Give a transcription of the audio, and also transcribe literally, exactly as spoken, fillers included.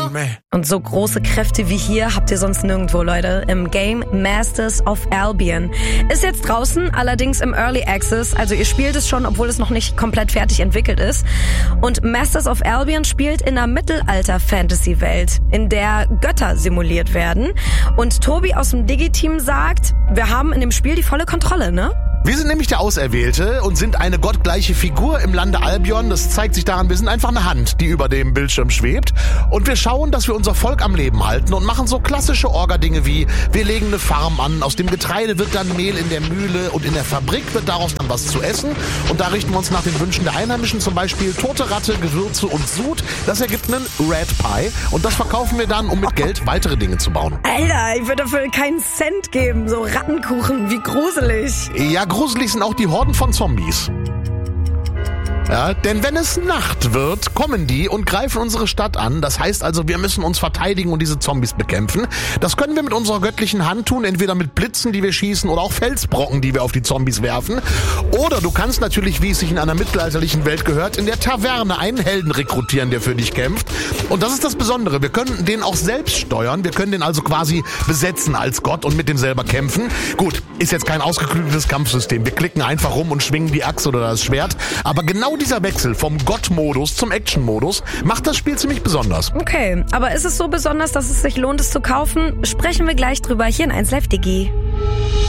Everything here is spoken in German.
Iron Man. Und so große Kräfte wie hier habt ihr sonst nirgendwo, Leute. Im Game Masters of Albion. Ist jetzt draußen, allerdings im Early Access. Also ihr spielt es schon, obwohl es noch nicht komplett fertig entwickelt ist. Und Masters of Albion spielt in einer Mittelalter-Fantasy-Welt, in der Götter simuliert werden. Und Tobi aus dem Digi-Team sagt, wir haben in dem Spiel die volle Kontrolle, ne? Wir sind nämlich der Auserwählte und sind eine gottgleiche Figur im Lande Albion. Das zeigt sich daran, wir sind einfach eine Hand, die über dem Bildschirm schwebt. Und wir schauen, dass wir unser Volk am Leben halten und machen so klassische Orga-Dinge wie, wir legen eine Farm an, aus dem Getreide wird dann Mehl in der Mühle und in der Fabrik wird daraus dann was zu essen. Und da richten wir uns nach den Wünschen der Einheimischen, zum Beispiel tote Ratte, Gewürze und Sud. Das ergibt einen Red Pie und das verkaufen wir dann, um mit Geld weitere Dinge zu bauen. Alter, ich würde dafür keinen Cent geben, so Rattenkuchen, wie gruselig. Ja, gruselig sind auch die Horden von Zombies. Ja, denn wenn es Nacht wird, kommen die und greifen unsere Stadt an. Das heißt also, wir müssen uns verteidigen und diese Zombies bekämpfen. Das können wir mit unserer göttlichen Hand tun, entweder mit Blitzen, die wir schießen, oder auch Felsbrocken, die wir auf die Zombies werfen. Oder du kannst natürlich, wie es sich in einer mittelalterlichen Welt gehört, in der Taverne einen Helden rekrutieren, der für dich kämpft. Und das ist das Besondere. Wir können den auch selbst steuern. Wir können den also quasi besetzen als Gott und mit dem selber kämpfen. Gut, ist jetzt kein ausgeklügeltes Kampfsystem. Wir klicken einfach rum und schwingen die Axt oder das Schwert. Aber genau dieser Wechsel vom Gott-Modus zum Action-Modus macht das Spiel ziemlich besonders. Okay, aber ist es so besonders, dass es sich lohnt, es zu kaufen? Sprechen wir gleich drüber hier in eins Live Digi.